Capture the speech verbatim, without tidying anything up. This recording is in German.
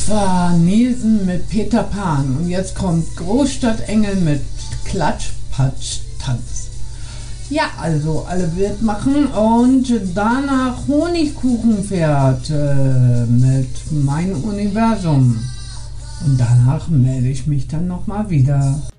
war Nielsen mit Peter Pan und jetzt kommt Großstadtengel mit Klatsch-Patsch-Tanz. Ja, also alle mitmachen und danach Honigkuchenpferd äh, mit Mein Universum. Und danach melde ich mich dann nochmal wieder.